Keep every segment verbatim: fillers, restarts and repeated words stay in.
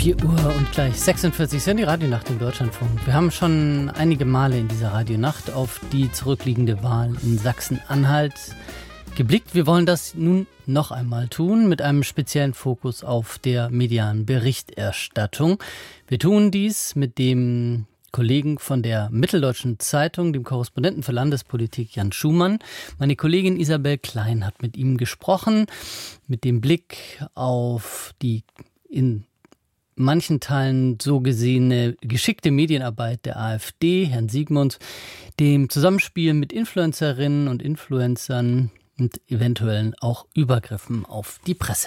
vier Uhr und gleich sechsundvierzig sind die Radionacht im Deutschlandfunk. Wir haben schon einige Male in dieser Radionacht auf die zurückliegende Wahl in Sachsen-Anhalt geblickt. Wir wollen das nun noch einmal tun mit einem speziellen Fokus auf der medialen Berichterstattung. Wir tun dies mit dem Kollegen von der Mitteldeutschen Zeitung, dem Korrespondenten für Landespolitik Jan Schumann. Meine Kollegin Isabel Klein hat mit ihm gesprochen, mit dem Blick auf die in manchen Teilen so gesehene geschickte Medienarbeit der AfD, Herrn Siegmund, dem Zusammenspiel mit Influencerinnen und Influencern und eventuellen auch Übergriffen auf die Presse.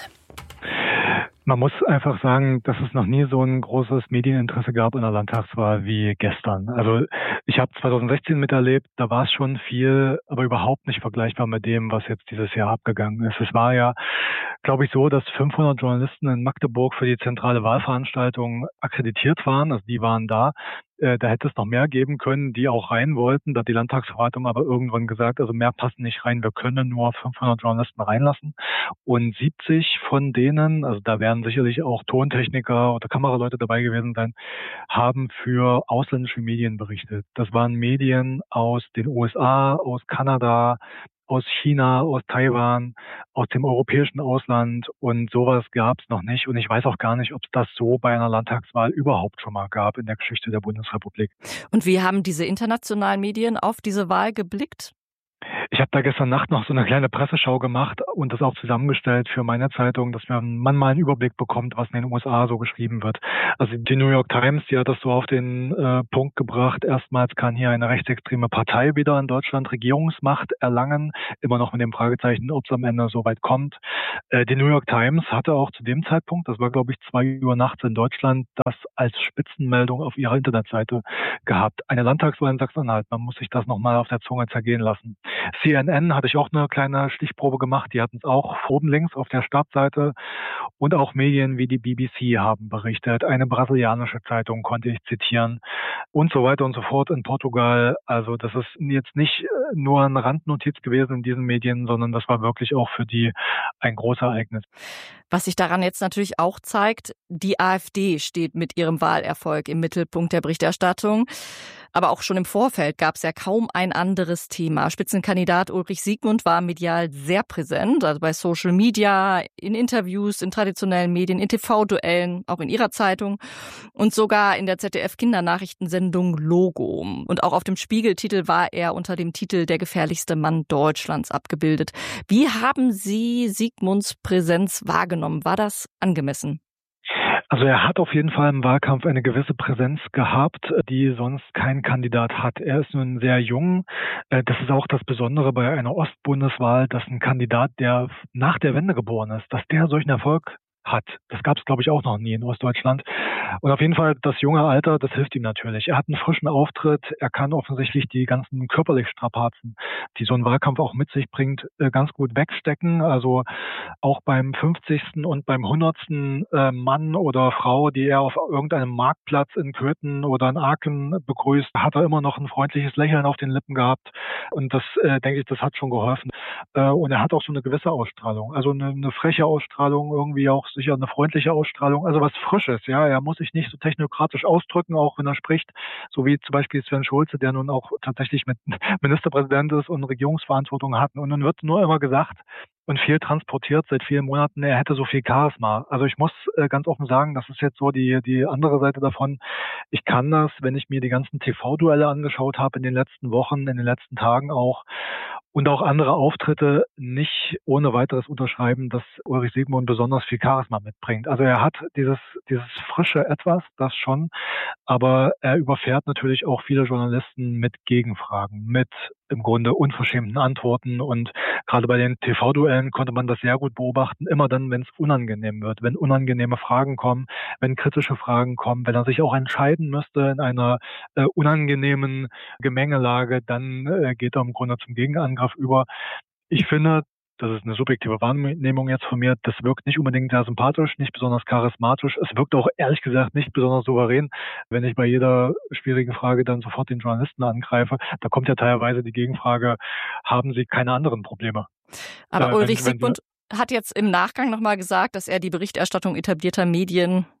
Man muss einfach sagen, dass es noch nie so ein großes Medieninteresse gab in der Landtagswahl wie gestern. Also ich habe zwanzig sechzehn miterlebt, da war es schon viel, aber überhaupt nicht vergleichbar mit dem, was jetzt dieses Jahr abgegangen ist. Es war ja, glaube ich, so, dass fünfhundert Journalisten in Magdeburg für die zentrale Wahlveranstaltung akkreditiert waren. Also die waren da. Da hätte es noch mehr geben können, die auch rein wollten. Da hat die Landtagsverwaltung aber irgendwann gesagt, also mehr passen nicht rein. Wir können nur fünfhundert Journalisten reinlassen. Und siebzig von denen, also da werden sicherlich auch Tontechniker oder Kameraleute dabei gewesen sein, haben für ausländische Medien berichtet. Das waren Medien aus den U S A, aus Kanada, aus China, aus Taiwan, aus dem europäischen Ausland, und sowas gab es noch nicht. Und ich weiß auch gar nicht, ob es das so bei einer Landtagswahl überhaupt schon mal gab in der Geschichte der Bundesrepublik. Und wie haben diese internationalen Medien auf diese Wahl geblickt? Ich habe da gestern Nacht noch so eine kleine Presseschau gemacht und das auch zusammengestellt für meine Zeitung, dass man mal einen Überblick bekommt, was in den U S A so geschrieben wird. Also die New York Times, die hat das so auf den äh, Punkt gebracht. Erstmals kann hier eine rechtsextreme Partei wieder in Deutschland Regierungsmacht erlangen. Immer noch mit dem Fragezeichen, ob es am Ende so weit kommt. Äh, die New York Times hatte auch zu dem Zeitpunkt, das war glaube ich zwei Uhr nachts in Deutschland, das als Spitzenmeldung auf ihrer Internetseite gehabt. Eine Landtagswahl in Sachsen-Anhalt. Man muss sich das nochmal auf der Zunge zergehen lassen. C N N hatte ich auch eine kleine Stichprobe gemacht. Die hatten es auch oben links auf der Startseite. Und auch Medien wie die B B C haben berichtet. Eine brasilianische Zeitung konnte ich zitieren. Und so weiter und so fort in Portugal. Also das ist jetzt nicht nur eine Randnotiz gewesen in diesen Medien, sondern das war wirklich auch für die ein großes Ereignis. Was sich daran jetzt natürlich auch zeigt, die AfD steht mit ihrem Wahlerfolg im Mittelpunkt der Berichterstattung. Aber auch schon im Vorfeld gab es ja kaum ein anderes Thema. Spitzenkandidat Ulrich Siegmund war medial sehr präsent, also bei Social Media, in Interviews, in traditionellen Medien, in T V-Duellen, auch in ihrer Zeitung und sogar in der Z D F-Kindernachrichtensendung Logo. Und auch auf dem Spiegeltitel war er unter dem Titel Der gefährlichste Mann Deutschlands abgebildet. Wie haben Sie Siegmunds Präsenz wahrgenommen? War das angemessen? Also er hat auf jeden Fall im Wahlkampf eine gewisse Präsenz gehabt, die sonst kein Kandidat hat. Er ist nun sehr jung. Das ist auch das Besondere bei einer Ostbundeswahl, dass ein Kandidat, der nach der Wende geboren ist, dass der solchen Erfolg hat. Das gab es, glaube ich, auch noch nie in Ostdeutschland. Und auf jeden Fall das junge Alter, das hilft ihm natürlich. Er hat einen frischen Auftritt, er kann offensichtlich die ganzen körperlichen Strapazen, die so ein Wahlkampf auch mit sich bringt, ganz gut wegstecken. Also auch beim fünfzigsten und beim hundertsten Mann oder Frau, die er auf irgendeinem Marktplatz in Köthen oder in Aachen begrüßt, hat er immer noch ein freundliches Lächeln auf den Lippen gehabt. Und das, äh, denke ich, das hat schon geholfen. Äh, und er hat auch so eine gewisse Ausstrahlung, also eine, eine freche Ausstrahlung, irgendwie auch sicher eine freundliche Ausstrahlung, also was Frisches, ja. Er muss sich nicht so technokratisch ausdrücken, auch wenn er spricht, so wie zum Beispiel Sven Schulze, der nun auch tatsächlich mit Ministerpräsident ist und Regierungsverantwortung hat. Und dann wird nur immer gesagt und viel transportiert seit vielen Monaten, er hätte so viel Charisma. Also ich muss äh, ganz offen sagen, das ist jetzt so die die andere Seite davon. Ich kann das, wenn ich mir die ganzen T V-Duelle angeschaut habe in den letzten Wochen, in den letzten Tagen auch, und auch andere Auftritte, nicht ohne weiteres unterschreiben, dass Ulrich Siegmund besonders viel Charisma mitbringt. Also er hat dieses dieses frische Etwas, das schon, aber er überfährt natürlich auch viele Journalisten mit Gegenfragen, mit im Grunde unverschämten Antworten, und gerade bei den T V-Duellen konnte man das sehr gut beobachten, immer dann, wenn es unangenehm wird, wenn unangenehme Fragen kommen, wenn kritische Fragen kommen, wenn er sich auch entscheiden müsste in einer äh, unangenehmen Gemengelage, dann äh, geht er im Grunde zum Gegenangriff über. Ich finde, das ist eine subjektive Wahrnehmung jetzt von mir, das wirkt nicht unbedingt sehr sympathisch, nicht besonders charismatisch. Es wirkt auch ehrlich gesagt nicht besonders souverän, wenn ich bei jeder schwierigen Frage dann sofort den Journalisten angreife. Da kommt ja teilweise die Gegenfrage, haben Sie keine anderen Probleme? Aber äh, Ulrich wenn, wenn Siegmund hat jetzt im Nachgang nochmal gesagt, dass er die Berichterstattung etablierter Medien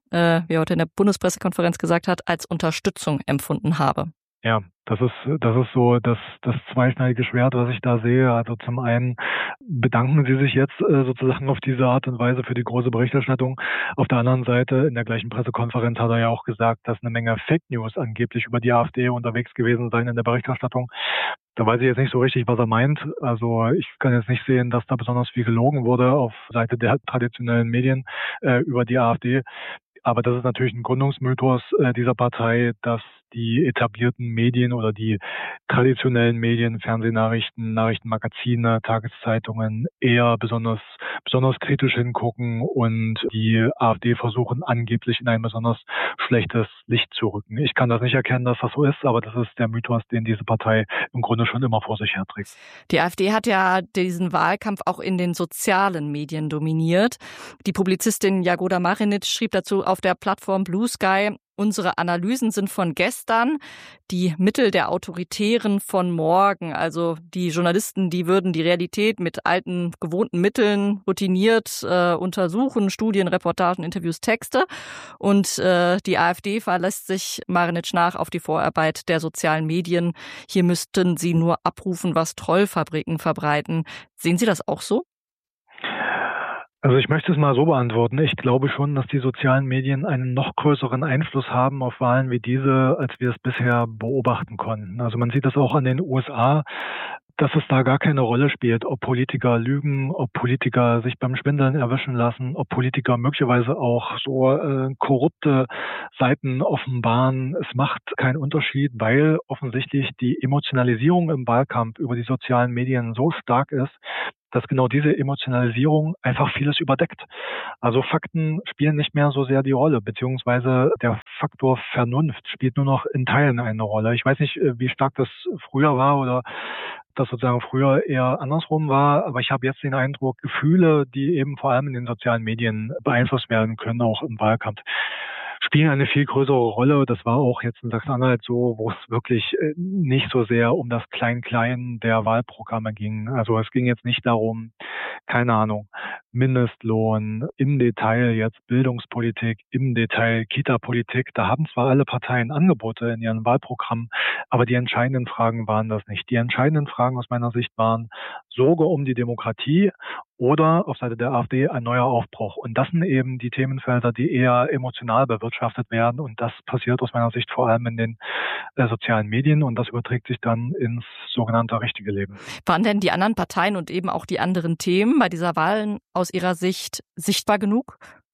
äh, wie er heute in der Bundespressekonferenz gesagt hat, als Unterstützung empfunden habe. Ja, das ist, das ist so das, das zweischneidige Schwert, was ich da sehe. Also zum einen bedanken Sie sich jetzt äh, sozusagen auf diese Art und Weise für die große Berichterstattung. Auf der anderen Seite, in der gleichen Pressekonferenz hat er ja auch gesagt, dass eine Menge Fake News angeblich über die AfD unterwegs gewesen seien in der Berichterstattung. Da weiß ich jetzt nicht so richtig, was er meint. Also ich kann jetzt nicht sehen, dass da besonders viel gelogen wurde auf Seite der traditionellen Medien äh, über die AfD. Aber das ist natürlich ein Gründungsmythos äh, dieser Partei, dass die etablierten Medien oder die traditionellen Medien, Fernsehnachrichten, Nachrichtenmagazine, Tageszeitungen eher besonders besonders kritisch hingucken und die AfD versuchen angeblich in ein besonders schlechtes Licht zu rücken. Ich kann das nicht erkennen, dass das so ist, aber das ist der Mythos, den diese Partei im Grunde schon immer vor sich herträgt. Die AfD hat ja diesen Wahlkampf auch in den sozialen Medien dominiert. Die Publizistin Jagoda Marinic schrieb dazu auf der Plattform Blue Sky: Unsere Analysen sind von gestern, die Mittel der Autoritären von morgen. Also die Journalisten, die würden die Realität mit alten, gewohnten Mitteln routiniert äh, untersuchen, Studien, Reportagen, Interviews, Texte. Und äh, die AfD verlässt sich Marinic nach auf die Vorarbeit der sozialen Medien. Hier müssten sie nur abrufen, was Trollfabriken verbreiten. Sehen Sie das auch so? Also ich möchte es mal so beantworten. Ich glaube schon, dass die sozialen Medien einen noch größeren Einfluss haben auf Wahlen wie diese, als wir es bisher beobachten konnten. Also man sieht das auch an den U S A, dass es da gar keine Rolle spielt, ob Politiker lügen, ob Politiker sich beim Schwindeln erwischen lassen, ob Politiker möglicherweise auch so äh, korrupte Seiten offenbaren. Es macht keinen Unterschied, weil offensichtlich die Emotionalisierung im Wahlkampf über die sozialen Medien so stark ist, dass genau diese Emotionalisierung einfach vieles überdeckt. Also Fakten spielen nicht mehr so sehr die Rolle, beziehungsweise der Faktor Vernunft spielt nur noch in Teilen eine Rolle. Ich weiß nicht, wie stark das früher war oder das sozusagen früher eher andersrum war, aber ich habe jetzt den Eindruck, Gefühle, die eben vor allem in den sozialen Medien beeinflusst werden können, auch im Wahlkampf, spielen eine viel größere Rolle. Das war auch jetzt in Sachsen-Anhalt so, wo es wirklich nicht so sehr um das Klein-Klein der Wahlprogramme ging. Also es ging jetzt nicht darum, keine Ahnung, Mindestlohn, im Detail jetzt Bildungspolitik, im Detail Kita-Politik. Da haben zwar alle Parteien Angebote in ihren Wahlprogrammen, aber die entscheidenden Fragen waren das nicht. Die entscheidenden Fragen aus meiner Sicht waren Sorge um die Demokratie oder auf Seite der AfD ein neuer Aufbruch. Und das sind eben die Themenfelder, die eher emotional bewirtschaftet werden. Und das passiert aus meiner Sicht vor allem in den äh, sozialen Medien. Und das überträgt sich dann ins sogenannte richtige Leben. Waren denn die anderen Parteien und eben auch die anderen Themen bei dieser Wahl aus Ihrer Sicht sichtbar genug?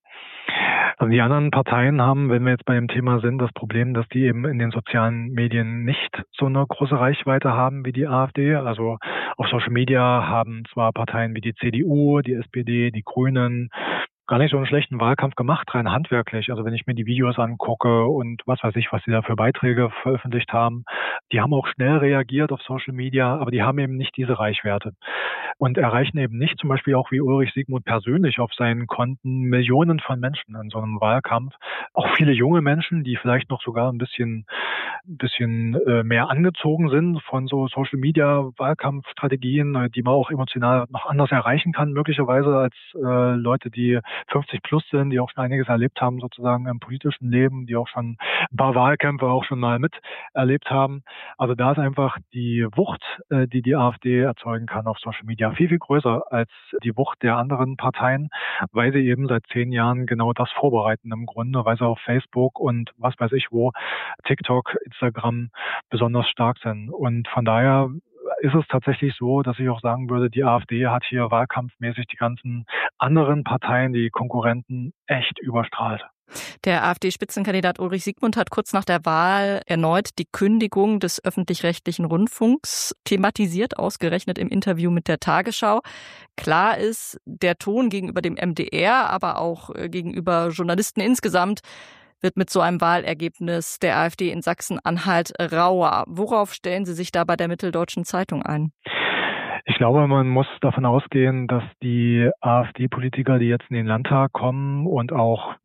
Also die anderen Parteien haben, wenn wir jetzt bei dem Thema sind, das Problem, dass die eben in den sozialen Medien nicht so eine große Reichweite haben wie die AfD. Also auf Social Media haben zwar Parteien wie die C D U, die S P D, die Grünen gar nicht so einen schlechten Wahlkampf gemacht, rein handwerklich. Also wenn ich mir die Videos angucke und was weiß ich, was sie da für Beiträge veröffentlicht haben, die haben auch schnell reagiert auf Social Media, aber die haben eben nicht diese Reichweite und erreichen eben nicht zum Beispiel auch wie Ulrich Siegmund persönlich auf seinen Konten Millionen von Menschen in so einem Wahlkampf. Auch viele junge Menschen, die vielleicht noch sogar ein bisschen, ein bisschen äh, mehr angezogen sind von so Social Media Wahlkampfstrategien, die man auch emotional noch anders erreichen kann, möglicherweise als äh, Leute, die fünfzig plus sind, die auch schon einiges erlebt haben, sozusagen im politischen Leben, die auch schon ein paar Wahlkämpfe auch schon mal miterlebt haben. Also da ist einfach die Wucht, äh, die die AfD erzeugen kann auf Social Media, viel, viel größer als die Wucht der anderen Parteien, weil sie eben seit zehn Jahren genau das vorbereiten im Grunde, weil sie auf Facebook und was weiß ich wo, TikTok, Instagram besonders stark sind. Und von daher ist es tatsächlich so, dass ich auch sagen würde, die AfD hat hier wahlkampfmäßig die ganzen anderen Parteien, die Konkurrenten, echt überstrahlt. Der AfD-Spitzenkandidat Ulrich Siegmund hat kurz nach der Wahl erneut die Kündigung des öffentlich-rechtlichen Rundfunks thematisiert, ausgerechnet im Interview mit der Tagesschau. Klar ist, der Ton gegenüber dem M D R, aber auch gegenüber Journalisten insgesamt wird mit so einem Wahlergebnis der AfD in Sachsen-Anhalt rauer. Worauf stellen Sie sich da bei der Mitteldeutschen Zeitung ein? Ich glaube, man muss davon ausgehen, dass die AfD-Politiker, die jetzt in den Landtag kommen und auch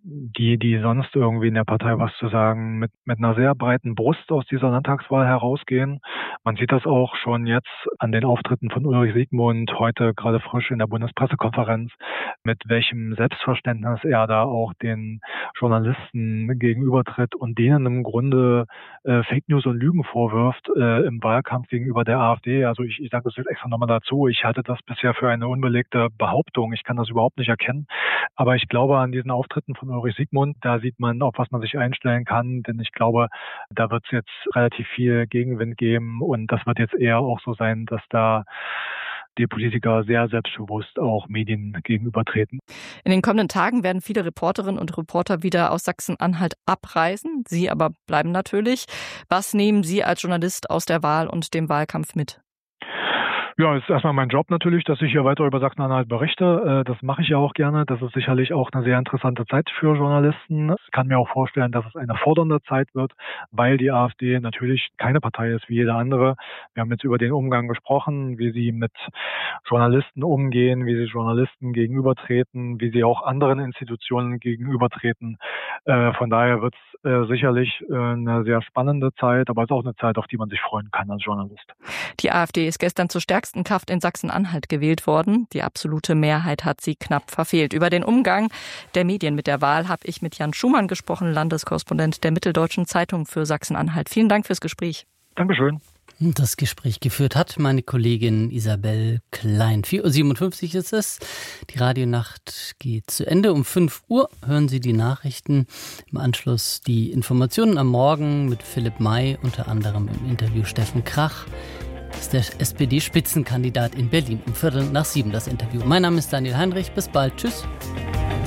die, die sonst irgendwie in der Partei was zu sagen, mit, mit einer sehr breiten Brust aus dieser Landtagswahl herausgehen. Man sieht das auch schon jetzt an den Auftritten von Ulrich Siegmund, heute gerade frisch in der Bundespressekonferenz, mit welchem Selbstverständnis er da auch den Journalisten gegenübertritt und denen im Grunde äh, Fake News und Lügen vorwirft äh, im Wahlkampf gegenüber der AfD. Also ich, ich sage das jetzt extra nochmal dazu, ich halte das bisher für eine unbelegte Behauptung. Ich kann das überhaupt nicht erkennen. Aber ich glaube, an diesen Auftritten von Ulrich Siegmund, da sieht man, auf was man sich einstellen kann. Denn ich glaube, da wird es jetzt relativ viel Gegenwind geben. Und das wird jetzt eher auch so sein, dass da die Politiker sehr selbstbewusst auch Medien gegenübertreten. In den kommenden Tagen werden viele Reporterinnen und Reporter wieder aus Sachsen-Anhalt abreisen. Sie aber bleiben natürlich. Was nehmen Sie als Journalist aus der Wahl und dem Wahlkampf mit? Ja, es ist erstmal mein Job natürlich, dass ich hier weiter über Sachsen-Anhalt berichte. Das mache ich ja auch gerne. Das ist sicherlich auch eine sehr interessante Zeit für Journalisten. Ich kann mir auch vorstellen, dass es eine fordernde Zeit wird, weil die AfD natürlich keine Partei ist wie jede andere. Wir haben jetzt über den Umgang gesprochen, wie sie mit Journalisten umgehen, wie sie Journalisten gegenübertreten, wie sie auch anderen Institutionen gegenübertreten. Von daher wird es sicherlich eine sehr spannende Zeit, aber es ist auch eine Zeit, auf die man sich freuen kann als Journalist. Die AfD ist gestern zur stärksten Kraft in Sachsen-Anhalt gewählt worden. Die absolute Mehrheit hat sie knapp verfehlt. Über den Umgang der Medien mit der Wahl habe ich mit Jan Schumann gesprochen, Landeskorrespondent der Mitteldeutschen Zeitung für Sachsen-Anhalt. Vielen Dank fürs Gespräch. Dankeschön. Das Gespräch geführt hat meine Kollegin Isabel Klein. vier Uhr siebenundfünfzig ist es. Die Radionacht geht zu Ende. Um fünf Uhr hören Sie die Nachrichten. Im Anschluss die Informationen am Morgen mit Philipp May, unter anderem im Interview Steffen Krach. Das ist der S P D-Spitzenkandidat in Berlin. Um Viertel nach sieben das Interview. Mein Name ist Daniel Heinrich. Bis bald. Tschüss.